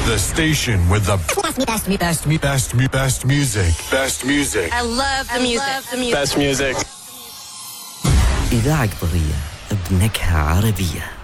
The station with the best music. Best music. I love the music. Best music. إذاعة قضية بنكهة عربية.